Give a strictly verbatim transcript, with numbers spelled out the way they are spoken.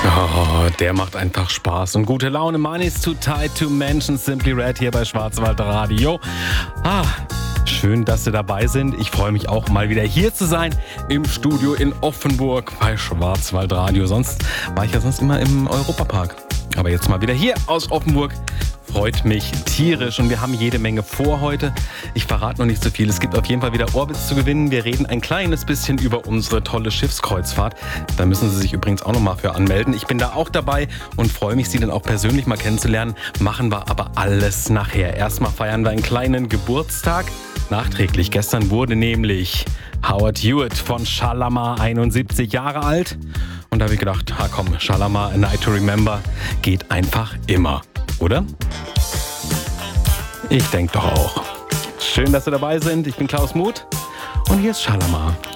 Oh, der macht einfach Spaß und gute Laune. Money's too tight to mention. Simply Red hier bei Schwarzwald Radio. Ah, schön, dass Sie dabei sind. Ich freue mich auch mal wieder hier zu sein im Studio in Offenburg bei Schwarzwald Radio. Sonst war ich ja sonst immer im Europapark. Aber jetzt mal wieder hier aus Offenburg. Freut mich tierisch und wir haben jede Menge vor heute. Ich verrate noch nicht so viel. Es gibt auf jeden Fall wieder Orbits zu gewinnen. Wir reden ein kleines bisschen über unsere tolle Schiffskreuzfahrt. Da müssen Sie sich übrigens auch noch mal für anmelden. Ich bin da auch dabei und freue mich, Sie dann auch persönlich mal kennenzulernen. Machen wir aber alles nachher. Erstmal feiern wir einen kleinen Geburtstag. Nachträglich. Gestern wurde nämlich Howard Hewitt von Shalamar einundsiebzig Jahre alt. Und da habe ich gedacht, ha komm, Shalamar, A Night to Remember geht einfach immer. Oder? Ich denke doch auch. Schön, dass Sie dabei sind. Ich bin Klaus Muth und hier ist Shalamar.